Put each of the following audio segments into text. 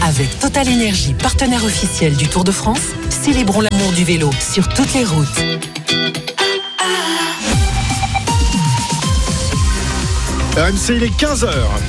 Avec Total Énergie, partenaire officiel du Tour de France, célébrons l'amour du vélo sur toutes les routes. RMC, il est 15h.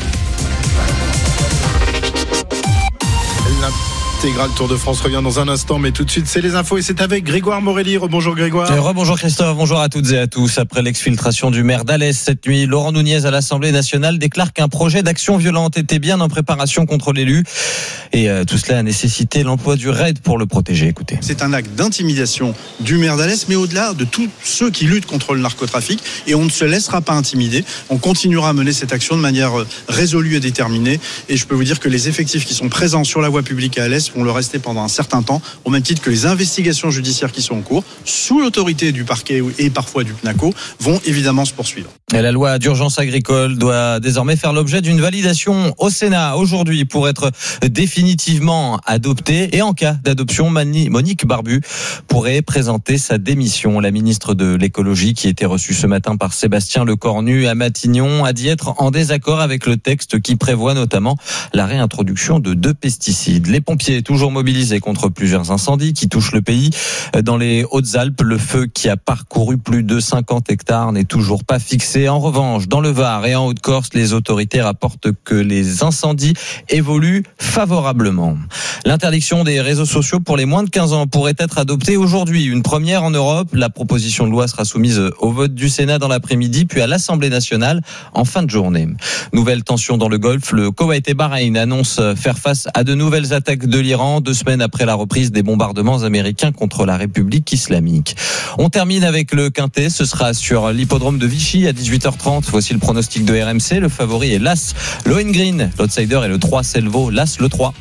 L'intégral Tour de France revient dans un instant, mais tout de suite, c'est les infos et c'est avec Grégoire Morelli. Rebonjour Grégoire. Rebonjour Christophe, bonjour à toutes et à tous. Après l'exfiltration du maire d'Alès cette nuit, Laurent Nunez à l'Assemblée nationale déclare qu'un projet d'action violente était bien en préparation contre l'élu. Et tout cela a nécessité l'emploi du RAID pour le protéger. Écoutez. C'est un acte d'intimidation du maire d'Alès, mais au-delà de tous ceux qui luttent contre le narcotrafic. Et on ne se laissera pas intimider. On continuera à mener cette action de manière résolue et déterminée. Et je peux vous dire que les effectifs qui sont présents sur la voie publique à Alès vont le rester pendant un certain temps, au même titre que les investigations judiciaires qui sont en cours, sous l'autorité du parquet et parfois du PNACO, vont évidemment se poursuivre. Et la loi d'urgence agricole doit désormais faire l'objet d'une validation au Sénat aujourd'hui pour être définitivement adoptée. Et en cas d'adoption, Monique Barbu pourrait présenter sa démission. La ministre de l'écologie, qui était reçue ce matin par Sébastien Lecornu à Matignon, a dit être en désaccord avec le texte qui prévoit notamment la réintroduction de 2 pesticides. Les pompiers toujours mobilisés contre plusieurs incendies qui touchent le pays. Dans les Hautes-Alpes, le feu qui a parcouru plus de 50 hectares n'est toujours pas fixé. En revanche, dans le Var et en Haute-Corse, les autorités rapportent que les incendies évoluent favorablement. L'interdiction des réseaux sociaux pour les moins de 15 ans pourrait être adoptée aujourd'hui. Une première en Europe. La proposition de loi sera soumise au vote du Sénat dans l'après-midi, puis à l'Assemblée nationale en fin de journée. Nouvelle tension dans le Golfe. Le Koweït et Bahreïn annoncent faire face à de nouvelles attaques de l'Iran, 2 semaines après la reprise des bombardements américains contre la République islamique. On termine avec le Quintet. Ce sera sur l'hippodrome de Vichy à 18h30. Voici le pronostic de RMC. Le favori est l'As Lohengrin. L'outsider est le 3 Selvo. L'As le 3.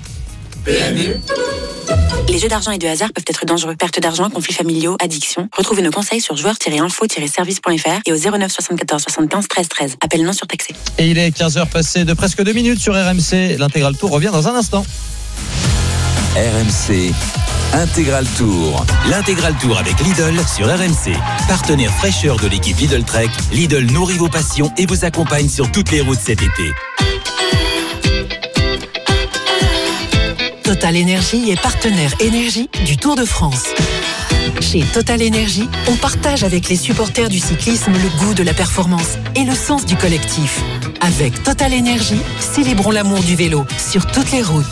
Les jeux d'argent et de hasard peuvent être dangereux. Perte d'argent, conflits familiaux, addiction. Retrouvez nos conseils sur joueurs-info-service.fr et au 09 74 75 13 13. Appel non surtaxé. Et il est 15h passé de presque 2 minutes sur RMC. L'intégral tour revient dans un instant. RMC Intégral Tour. L'Intégral Tour avec Lidl sur RMC. Partenaire fraîcheur de l'équipe Lidl Trek, Lidl nourrit vos passions et vous accompagne sur toutes les routes cet été. Total Énergie est partenaire énergie du Tour de France. Chez Total Énergie, on partage avec les supporters du cyclisme le goût de la performance et le sens du collectif. Avec Total Énergie, célébrons l'amour du vélo sur toutes les routes.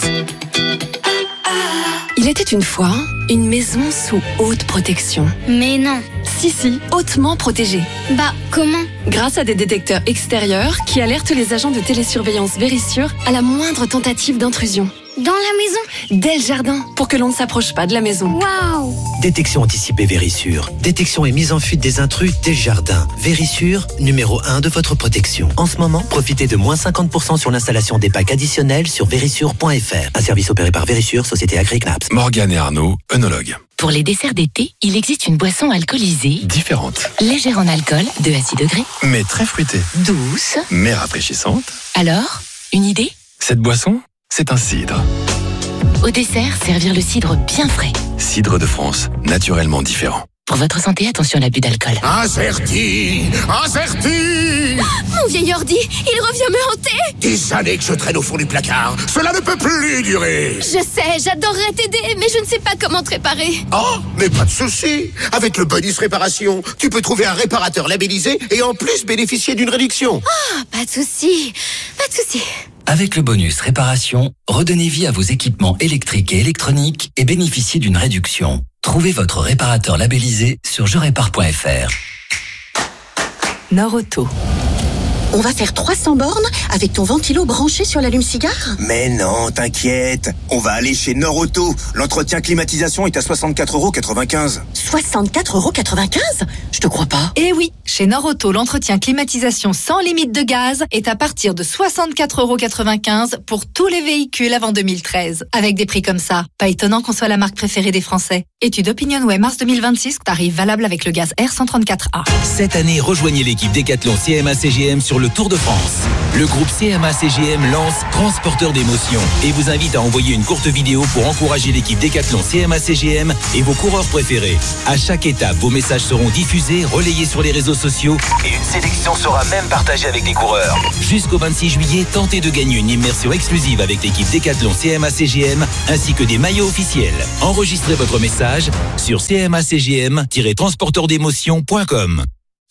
Il était une fois une maison sous haute protection. Mais non. Si, hautement protégée. Bah, comment ? Grâce à des détecteurs extérieurs qui alertent les agents de télésurveillance Verisure à la moindre tentative d'intrusion. Dans la maison ? Dès le jardin, pour que l'on ne s'approche pas de la maison. Waouh ! Détection anticipée Verisure. Détection et mise en fuite des intrus dès le jardin. Verisure, numéro 1 de votre protection. En ce moment, profitez de moins 50% sur l'installation des packs additionnels sur verisure.fr. Un service opéré par Verisure, société Agri-Knaps. Morgane et Arnaud, œnologues. Pour les desserts d'été, il existe une boisson alcoolisée. Différente. Légère en alcool, 2 à 6 degrés. Mais très fruitée. Douce. Mais rafraîchissante. Alors, une idée ? Cette boisson, c'est un cidre. Au dessert, servir le cidre bien frais. Cidre de France, naturellement différent. Pour votre santé, attention à l'abus d'alcool. Acerti. Mon vieil ordi, il revient me hanter. Des années que je traîne au fond du placard. Cela ne peut plus durer. Je sais, j'adorerais t'aider, mais je ne sais pas comment te réparer. Oh, mais pas de souci. Avec le bonus réparation, tu peux trouver un réparateur labellisé et en plus bénéficier d'une réduction. Ah, pas de souci. Avec le bonus réparation, redonnez vie à vos équipements électriques et électroniques et bénéficiez d'une réduction. Trouvez votre réparateur labellisé sur jerépare.fr. Norauto. On va faire 300 bornes avec ton ventilo branché sur l'allume-cigare ? Mais non, t'inquiète. On va aller chez Norauto. L'entretien climatisation est à 64,95 €. 64,95 €? Je te crois pas. Eh oui, chez Norauto, l'entretien climatisation sans limite de gaz est à partir de 64,95 € pour tous les véhicules avant 2013. Avec des prix comme ça, pas étonnant qu'on soit la marque préférée des Français. Étude OpinionWay mars 2026, tarif valable avec le gaz R134A. Cette année, rejoignez l'équipe Décathlon CMA-CGM sur le Tour de France. Le groupe CMA-CGM lance Transporteur d'émotions et vous invite à envoyer une courte vidéo pour encourager l'équipe Décathlon CMA-CGM et vos coureurs préférés. À chaque étape, vos messages seront diffusés, relayés sur les réseaux sociaux et une sélection sera même partagée avec les coureurs. Jusqu'au 26 juillet, tentez de gagner une immersion exclusive avec l'équipe Décathlon CMA-CGM ainsi que des maillots officiels. Enregistrez votre message sur cmacgm-transporteurdémotions.com.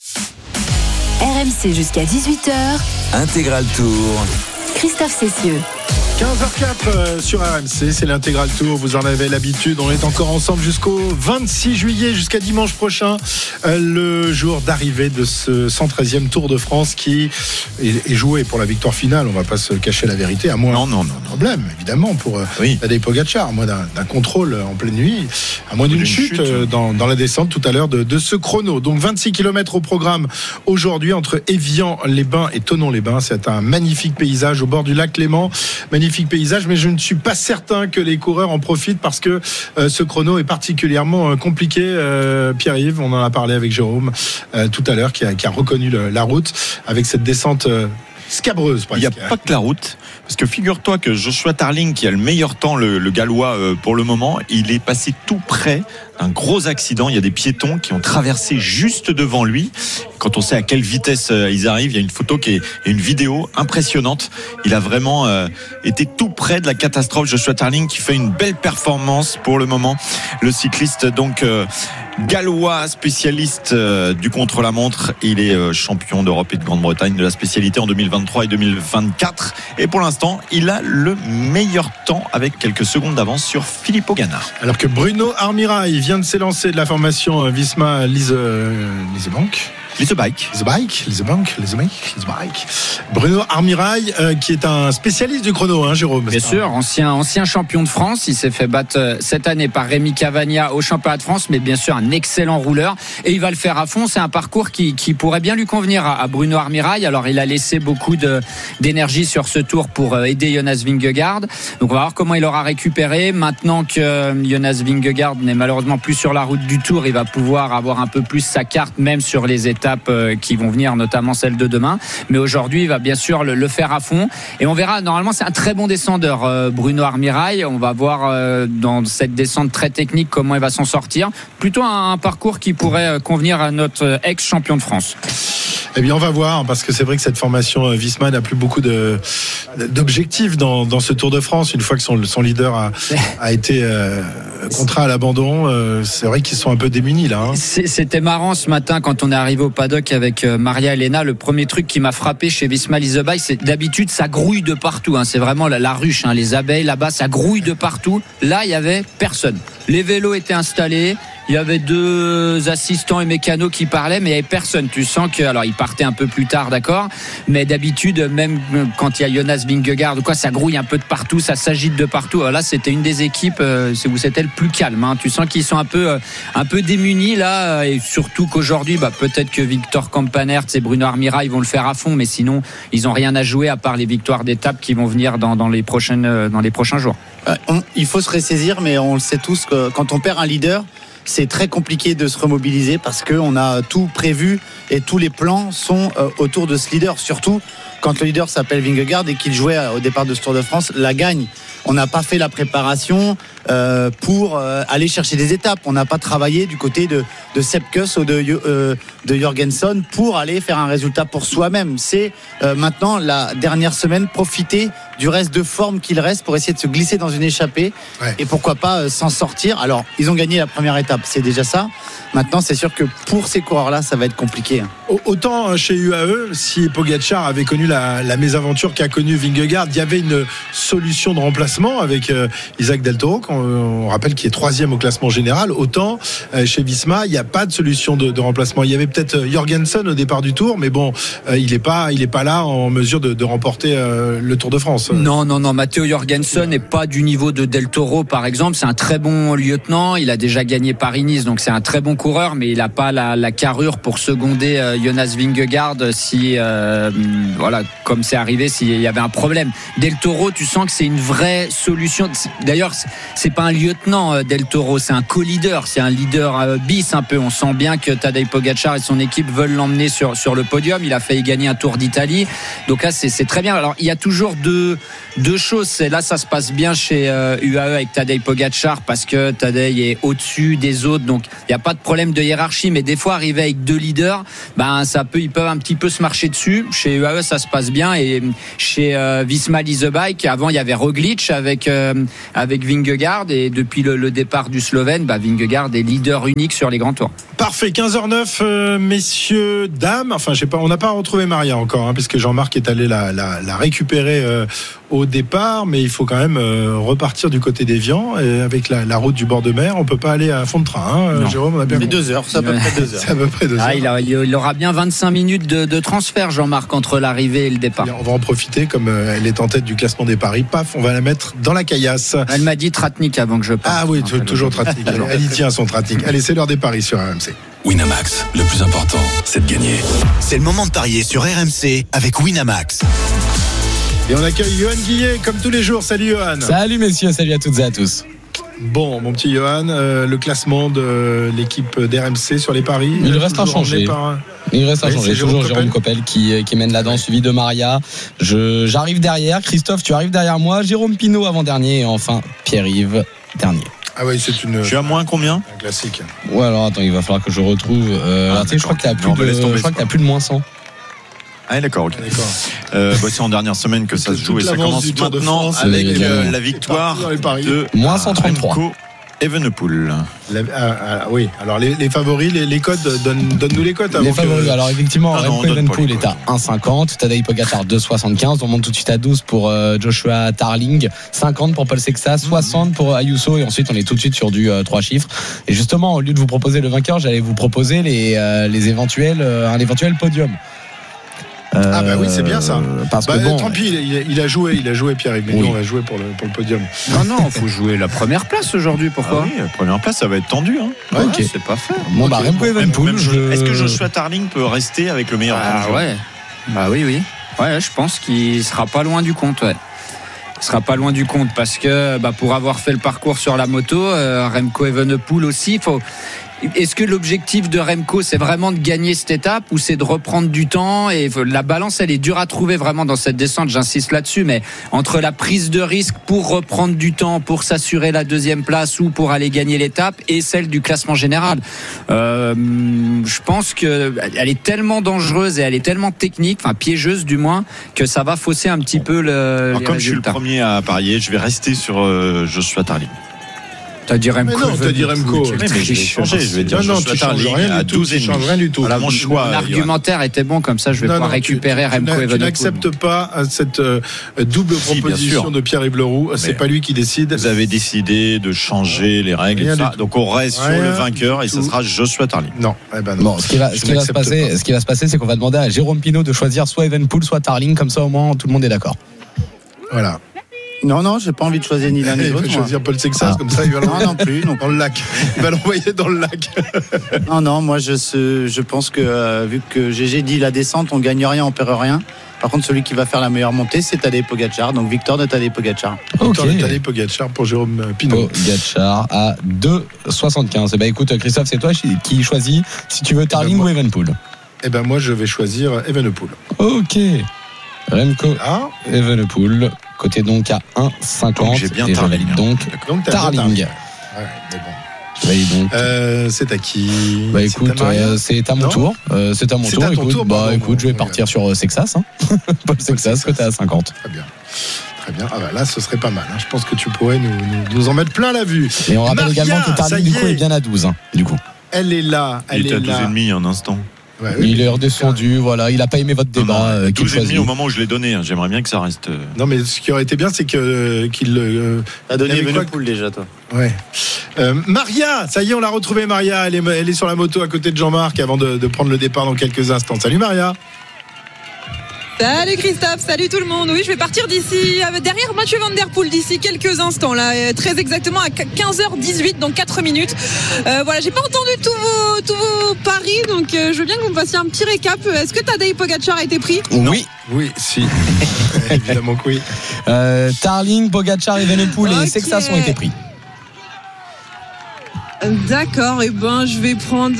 RMC jusqu'à 18h. Intégral Tour. Christophe Cessieux. 15h04 sur RMC, c'est l'intégral tour, vous en avez l'habitude, on est encore ensemble jusqu'au 26 juillet, jusqu'à dimanche prochain, le jour d'arrivée de ce 113e Tour de France qui est joué pour la victoire finale, on va pas se cacher la vérité, à moins d'un problème évidemment pour Tadej Pogačar, à moins d'un contrôle en pleine nuit, à moins d'une chute dans la descente tout à l'heure de ce chrono. Donc 26 km au programme aujourd'hui entre Évian-les-Bains et Thonon-les-Bains, c'est un magnifique paysage au bord du lac Léman, magnifique paysage, mais je ne suis pas certain que les coureurs en profitent parce que ce chrono est particulièrement compliqué. Pierre-Yves, on en a parlé avec Jérôme tout à l'heure, qui a reconnu la route avec cette descente scabreuse. Il n'y a pas que la route, parce que figure-toi que Joshua Tarling, qui a le meilleur temps, le Gallois pour le moment, il est passé tout près d'un gros accident. Il y a des piétons qui ont traversé juste devant lui. Quand on sait à quelle vitesse ils arrivent, il y a une photo et une vidéo impressionnante. Il a vraiment été tout près de la catastrophe. Joshua Tarling qui fait une belle performance pour le moment. Le cycliste donc gallois, spécialiste du contre-la-montre. Il est champion d'Europe et de Grande-Bretagne de la spécialité en 2023 et 2024. Et pour l'instant, il a le meilleur temps avec quelques secondes d'avance sur Filippo Ganna. Alors que Bruno Armirail vient de s'élancer de la formation Visma Leasebike. Bruno Armirail qui est un spécialiste du chrono, Jérôme. Bien sûr, ancien champion de France. Il s'est fait battre cette année par Rémi Cavagna au championnat de France, mais bien sûr un excellent rouleur et il va le faire à fond. C'est un parcours qui pourrait bien lui convenir à Bruno Armirail. Alors il a laissé beaucoup d'énergie sur ce tour pour aider Jonas Vingegaard. Donc on va voir comment il aura récupéré. Maintenant que Jonas Vingegaard n'est malheureusement plus sur la route du Tour, il va pouvoir avoir un peu plus sa carte, même sur les étapes qui vont venir, notamment celle de demain. Mais aujourd'hui, il va bien sûr le faire à fond. Et on verra, normalement, c'est un très bon descendeur, Bruno Armirail. On va voir dans cette descente très technique comment il va s'en sortir. Plutôt un parcours qui pourrait convenir à notre ex-champion de France. Eh bien, on va voir, parce que c'est vrai que cette formation Visma n'a plus beaucoup d'objectifs dans ce Tour de France. Une fois que son leader a été contraint à l'abandon, c'est vrai qu'ils sont un peu démunis là. C'était marrant ce matin quand on est arrivé au paddock avec Maria Elena. Le premier truc qui m'a frappé chez Visma Leasebike, c'est d'habitude ça grouille de partout. C'est vraiment la ruche, les abeilles là-bas, ça grouille de partout. Là, il y avait personne. Les vélos étaient installés. Il y avait 2 assistants et mécanos qui parlaient, mais il n'y avait personne. Tu sens que, alors ils partaient un peu plus tard, d'accord, mais d'habitude, même quand il y a Jonas Vingegaard ou quoi, ça grouille un peu de partout, ça s'agite de partout. Alors là, c'était une des équipes où c'était le plus calme. Tu sens qu'ils sont un peu démunis là, et surtout qu'aujourd'hui, peut-être que Victor Campanert et Bruno Armirail vont le faire à fond, mais sinon, ils n'ont rien à jouer à part les victoires d'étape qui vont venir dans les prochains jours. Il faut se ressaisir, mais on le sait tous que quand on perd un leader, c'est très compliqué de se remobiliser parce qu'on a tout prévu et tous les plans sont autour de ce leader, surtout quand le leader s'appelle Vingegaard et qu'il jouait au départ de ce Tour de France la gagne. On n'a pas fait la préparation pour aller chercher des étapes. On n'a pas travaillé du côté de Sepp Kuss ou de Jorgensen pour aller faire un résultat pour soi-même. C'est maintenant la dernière semaine, profiter du reste de forme qu'il reste pour essayer de se glisser dans une échappée et pourquoi pas s'en sortir. Alors, ils ont gagné la première étape, c'est déjà ça. Maintenant, c'est sûr que pour ces coureurs-là, ça va être compliqué. Autant chez UAE, si Pogačar avait connu la mésaventure qu'a connue Vingegaard, il y avait une solution de remplacement avec Isaac Del Toro, on rappelle qu'il est 3e au classement général. Autant chez Visma, il n'y a pas de solution de remplacement. Il y avait peut-être Jorgensen au départ du Tour, mais bon, il est pas là en mesure de remporter le Tour de France. Non, Matteo Jorgensen n'est pas du niveau de Del Toro, par exemple. C'est un très bon lieutenant. Il a déjà gagné Paris-Nice, donc c'est un très bon coureur, mais il n'a pas la carrure pour seconder Jonas Vingegaard si comme c'est arrivé s'il y avait un problème. Del Toro, tu sens que c'est une vraie solution. D'ailleurs, c'est pas un lieutenant Del Toro, c'est un co-leader, c'est un leader bis un peu. On sent bien que Tadej Pogačar et son équipe veulent l'emmener sur le podium. Il a failli gagner un Tour d'Italie. Donc là, c'est très bien. Alors, il y a toujours deux choses. Là, ça se passe bien chez UAE avec Tadej Pogačar parce que Tadej est au-dessus des autres. Donc, il n'y a pas de problème de hiérarchie. Mais des fois, arriver avec deux leaders, ils peuvent un petit peu se marcher dessus. Chez UAE, ça se passe bien. Et chez Visma Lease a Bike, avant, il y avait Roglic avec Vingegaard. Et depuis le départ du Slovène, Vingegaard est leader unique sur les grands tours. Parfait, 15h09, messieurs, dames. Enfin, je sais pas, on n'a pas retrouvé Maria encore, puisque Jean-Marc est allé la récupérer au départ, mais il faut quand même repartir du côté d'Évian avec la route du bord de mer. On peut pas aller à fond de train, Jérôme. On a bien 2 heures, c'est à peu près 2 heures. C'est à peu près 2 heures. Il aura bien 25 minutes de transfert, Jean-Marc, entre l'arrivée et le départ. On va en profiter, comme elle est en tête du classement des paris. Paf, on va la mettre dans la caillasse. Elle m'a dit Tratnik avant que je parte. Ah oui, toujours Tratnik. Elle y tient son Tratnik. Allez, c'est l'heure des paris sur RMC. Winamax, le plus important, c'est de gagner. C'est le moment de parier sur RMC avec Winamax. Et on accueille Johan Guillet, comme tous les jours. Salut Johan. Salut messieurs, salut à toutes et à tous. Bon, mon petit Johan, le classement de l'équipe d'RMC sur les paris. Il reste inchangé. Il reste inchangé. Toujours Jérôme Coppel qui mène la danse, suivi de Maria. J'arrive derrière. Christophe, tu arrives derrière moi. Jérôme Pinault avant-dernier. Et enfin, Pierre-Yves, dernier. Ah oui, c'est une. Je suis à moins combien ? Un classique. Ouais, alors attends, il va falloir que je retrouve. Je crois que t'as plus de moins 100. Ah d'accord, ok. C'est en dernière semaine que ça se joue et ça commence maintenant avec la victoire de moins 133. Remco Evenepoel. Oui, alors les favoris, les codes, donne-nous les codes. Les favoris, alors effectivement, Remco Evenepoel est à 1,50, Tadej Pogačar 2,75, on monte tout de suite à 12 pour Joshua Tarling, 50 pour Paul Sexas, 60 pour Ayuso, et ensuite on est tout de suite sur du 3 chiffres. Et justement, au lieu de vous proposer le vainqueur, j'allais vous proposer un éventuel podium. Oui, c'est bien ça. Parce que bon, tant pis, il a joué Pierre-Yves, mais nous on va jouer pour le podium. Non, faut jouer la première place aujourd'hui. Pourquoi ? La première place, ça va être tendu. Ok, c'est pas fait. Bon, Remco Evenepoel. Est-ce que Joshua Tarling peut rester avec le meilleur temps ? Ouais. Oui. Ouais, je pense qu'il sera pas loin du compte. Ouais. Il sera pas loin du compte parce que pour avoir fait le parcours sur la moto, Remco Evenepoel aussi, Est-ce que l'objectif de Remco, c'est vraiment de gagner cette étape ou c'est de reprendre du temps ? Et la balance, elle est dure à trouver vraiment dans cette descente, j'insiste là-dessus, mais entre la prise de risque pour reprendre du temps, pour s'assurer la deuxième place ou pour aller gagner l'étape et celle du classement général, je pense qu'elle est tellement dangereuse et elle est tellement technique, enfin piégeuse du moins, que ça va fausser un petit peu les résultats. Comme je suis le premier à parier, je vais rester sur Joshua Tarling. T'as dit Remco. Mais non, t'as dit Remco. Mais je vais changer. Je vais dire Joshua Tarling à 12,5. Rien du tout. Voilà mon choix. L'argumentaire était bon, comme ça je vais pouvoir récupérer Remco Evenepoel. Tu n'acceptes pas cette double proposition de Pierre-Yves Leroux. C'est pas lui qui décide. Vous avez décidé de changer les règles et tout ça. Donc on reste sur le vainqueur et ce sera Joshua Tarling. Non. Bon, ce qui va se passer, c'est qu'on va demander à Jérôme Pinault de choisir soit Evenepoel, soit Tarling. Comme ça, au moins, tout le monde est d'accord. Voilà. Non, j'ai pas envie de choisir ni l'un ni l'autre. Il va choisir Paul Sexas, comme ça, il va l'envoyer dans le lac. Il va l'envoyer dans le lac. Non, moi, je pense que, vu que GG dit la descente, on gagne rien, on perd rien. Par contre, celui qui va faire la meilleure montée, c'est Tadej Pogačar. Donc, victoire de Tadej Pogačar. Victoire de Tadej Pogačar pour Jérôme Pinault. Pogačar à 2,75. Écoute, Christophe, c'est toi qui choisis si tu veux Tarling ou Evenepoel. Moi, je vais choisir Evenepoel. Ok. Remco Evenepoel, côté donc à 1,50. J'ai bien Tarling. Donc Tarling. Je valide donc. C'est à qui ? Écoute, c'est à mon tour. C'est à mon tour. Écoute, je vais partir sur Sexas. Paul Sexas, côté à 50. Très bien. Là, ce serait pas mal. Je pense que tu pourrais nous en mettre plein la vue. Et on rappelle également que Tarling, du coup, est bien à 12. Du coup. Elle est là. Il était à 12,5 en instant. Ouais, il est redescendu, voilà. Il n'a pas aimé votre débat. 12,5 au moment où je l'ai donné. J'aimerais bien que ça reste. Non, mais ce qui aurait été bien, c'est qu'il a donné Evenepoel déjà, toi. Ouais. Maria, ça y est, on l'a retrouvée, Maria. Elle est sur la moto à côté de Jean-Marc avant de prendre le départ dans quelques instants. Salut, Maria. Salut Christophe, salut tout le monde. Oui, je vais partir d'ici, derrière Mathieu Van Der Poel d'ici quelques instants, là, très exactement à 15h18, dans 4 minutes. Voilà, j'ai pas entendu tous vos paris, donc je veux bien que vous me fassiez un petit récap. Est-ce que Tadej Pogačar a été pris ? Oui, si. Évidemment que oui. Tarling, Pogačar, Evenepoel et Sexas ont été pris. D'accord, et ben je vais prendre.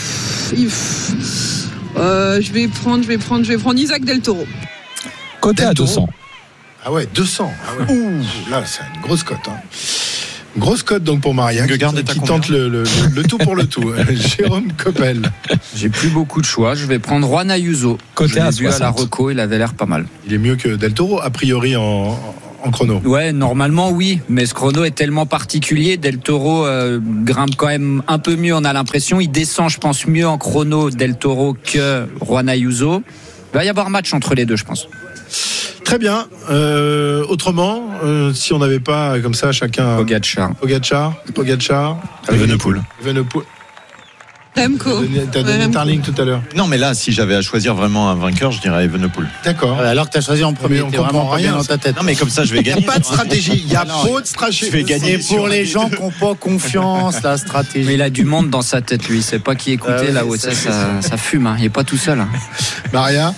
Je vais prendre Isaac Del Toro. Côté à 200. Ah ouais, 200. Ah ouais. Ouh, là, c'est une grosse cote. Grosse cote donc pour Maria qui tente le tout pour le tout. Jérôme Coppel. J'ai plus beaucoup de choix. Je vais prendre Juan Ayuso. Côté à 60. À la reco, il avait l'air pas mal. Il est mieux que Del Toro, a priori en chrono. Ouais, normalement oui, mais ce chrono est tellement particulier. Del Toro grimpe quand même un peu mieux, on a l'impression. Il descend, je pense, mieux en chrono Del Toro que Juan Ayuso. Il va y avoir match entre les deux, je pense. Très bien. Autrement, si on n'avait pas comme ça chacun. Pogačar. Evenepoel. Remco. T'as donné Tarling tout à l'heure. Non, mais là, si j'avais à choisir vraiment un vainqueur, je dirais Evenepoel. D'accord. Alors que t'as choisi en premier, on t'es comprend vraiment rien dans ta tête. Non, mais comme ça, je vais gagner. Il n'y a pas de stratégie. Il y a trop de stratégie. Je vais gagner. C'est pour les gens qui n'ont pas confiance, la stratégie. Mais il a du monde dans sa tête, lui. Il sait pas qui écouter. Là où ça fume. Hein. Il n'est pas tout seul. Hein. Maria.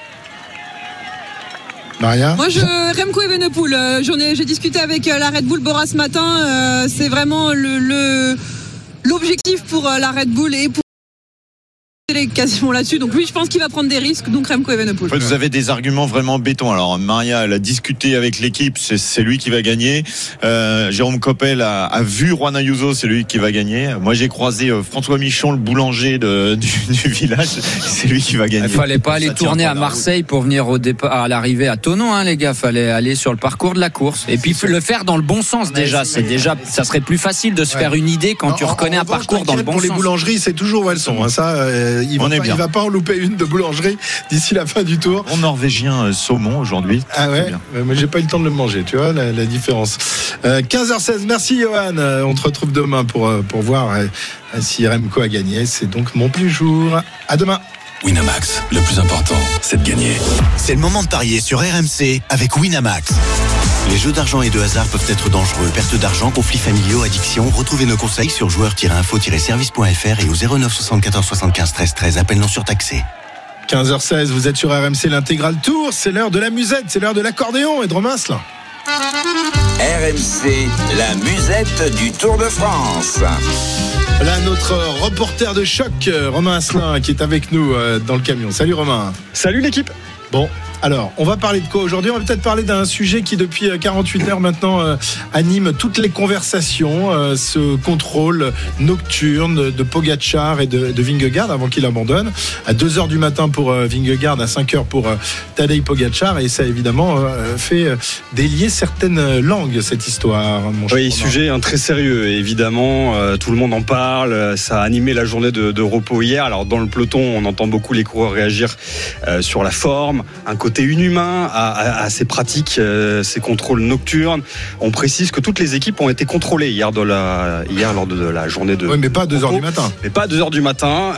Moi, Remco Evenepoel. J'ai discuté avec la Red Bull Bora ce matin. C'est vraiment l'objectif pour la Red Bull et pour quasiment là-dessus. Donc lui, je pense qu'il va prendre des risques. Donc Remco Evenepoel. En fait, vous avez des arguments vraiment béton. Alors Maria, elle a discuté avec l'équipe, c'est lui qui va gagner. Jérôme Coppel a vu Juan Ayuso, c'est lui qui va gagner. Moi, j'ai croisé François Michon, le boulanger du village, c'est lui qui va gagner. Il fallait pas aller tourner à Marseille pour venir au départ, à l'arrivée à Thonon, hein, les gars. Fallait aller sur le parcours de la course. Et puis le faire dans le bon sens déjà. Ça serait plus facile de se faire une idée quand tu reconnais un parcours dans le bon sens. Pour les boulangeries, c'est toujours où elles sont. Hein, ça. Il va pas en louper une de boulangerie d'ici la fin du tour. Mon norvégien saumon aujourd'hui. Ah ouais, mais j'ai pas eu le temps de le manger, tu vois la différence. 15h16, merci Johan. On te retrouve demain pour voir si Remco a gagné. C'est donc mon plus jour. À demain. Winamax, le plus important, c'est de gagner. C'est le moment de parier sur RMC avec Winamax. Les jeux d'argent et de hasard peuvent être dangereux. Perte d'argent, conflits familiaux, addiction. Retrouvez nos conseils sur joueurs-info-service.fr et au 09 74 75 13 13. Appel non surtaxé. 15h16, vous êtes sur RMC, l'intégral tour. C'est l'heure de la musette, c'est l'heure de l'accordéon et de Romain Asselin. RMC, la musette du Tour de France. Là, notre reporter de choc, Romain Asselin, qui est avec nous dans le camion. Salut Romain. Salut l'équipe. Bon, alors, on va parler de quoi aujourd'hui ? On va peut-être parler d'un sujet qui, depuis 48 heures maintenant, anime toutes les conversations. Ce contrôle nocturne de Pogačar et de Vingegaard avant qu'il abandonne. À 2h du matin pour Vingegaard, à 5h pour Tadej Pogačar. Et ça, évidemment, fait délier certaines langues, cette histoire. Oui, sujet très sérieux, évidemment. Tout le monde en parle. Ça a animé la journée de repos hier. Alors, dans le peloton, on entend beaucoup les coureurs réagir sur la forme, un côté inhumain à ces pratiques, ces contrôles nocturnes. On précise que toutes les équipes ont été contrôlées hier lors de la journée de. Oui, mais pas à 2h du matin. Mais pas à 2h du matin,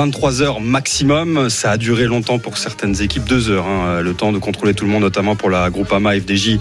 23h maximum. Ça a duré longtemps pour certaines équipes, 2 heures. Le temps de contrôler tout le monde, notamment pour la Groupama FDJ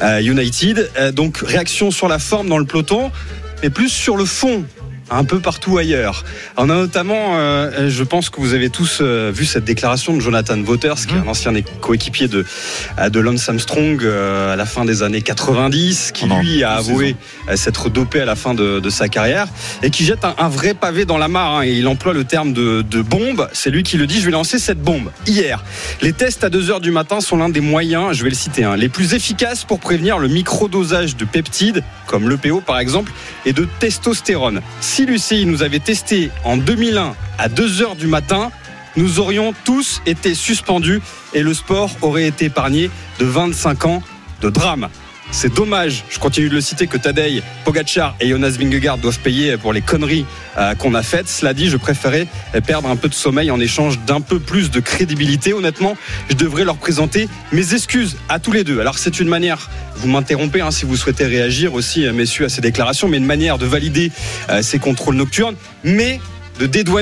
United. Donc réaction sur la forme dans le peloton, mais plus sur le fond. Un peu partout ailleurs. On a notamment, je pense que vous avez tous vu cette déclaration de Jonathan Vaughters, qui est un ancien coéquipier de Lance Armstrong à la fin des années 90, qui lui a avoué s'être dopé à la fin de sa carrière et qui jette un vrai pavé dans la mare. Et il emploie le terme de bombe. C'est lui qui le dit. Je vais lancer cette bombe hier. Les tests à 2h du matin sont l'un des moyens, je vais le citer, les plus efficaces pour prévenir le microdosage de peptides, comme l'EPO par exemple, et de testostérone. Si l'UCI nous avait testé en 2001 à 2h du matin, nous aurions tous été suspendus et le sport aurait été épargné de 25 ans de drame. C'est dommage, je continue de le citer, que Tadej Pogačar et Jonas Vingegaard doivent payer pour les conneries qu'on a faites. Cela dit, je préférais perdre un peu de sommeil en échange d'un peu plus de crédibilité. Honnêtement, je devrais leur présenter mes excuses à tous les deux. Alors c'est une manière, vous m'interrompez si vous souhaitez réagir aussi, messieurs, à ces déclarations, mais une manière de valider ces contrôles nocturnes, mais de dédouaner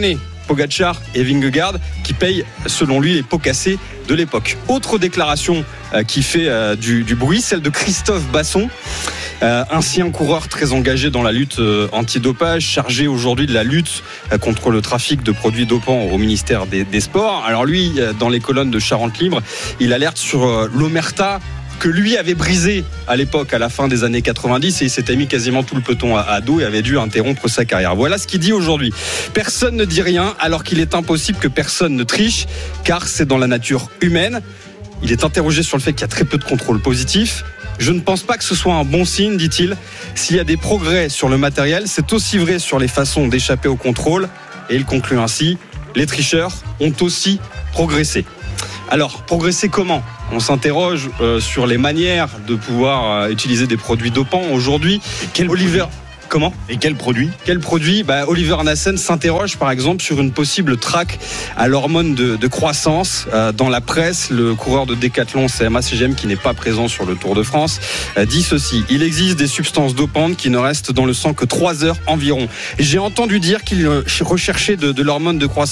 Pogacar et Vingegaard qui payent selon lui les pots cassés de l'époque. Autre déclaration qui fait du bruit, celle de Christophe Basson, ancien coureur très engagé dans la lutte antidopage, chargé aujourd'hui de la lutte contre le trafic de produits dopants au ministère des Sports. Alors lui, dans les colonnes de Charente Libre, il alerte sur l'omerta que lui avait brisé à l'époque, à la fin des années 90, et il s'était mis quasiment tout le peloton à dos et avait dû interrompre sa carrière. Voilà ce qu'il dit aujourd'hui. Personne ne dit rien alors qu'il est impossible que personne ne triche, car c'est dans la nature humaine. Il est interrogé sur le fait qu'il y a très peu de contrôle positif. Je ne pense pas que ce soit un bon signe, dit-il. S'il y a des progrès sur le matériel, c'est aussi vrai sur les façons d'échapper au contrôle. Et il conclut ainsi, les tricheurs ont aussi progressé. Alors, progresser comment ? On s'interroge sur les manières de pouvoir utiliser des produits dopants aujourd'hui. Comment ? Et quel produit ? Oliver Nassen s'interroge par exemple sur une possible traque à l'hormone de croissance. Dans la presse, le coureur de décathlon CMA-CGM qui n'est pas présent sur le Tour de France dit ceci: il existe des substances dopantes qui ne restent dans le sang que 3 heures environ. J'ai entendu dire qu'il recherchait de l'hormone de croissance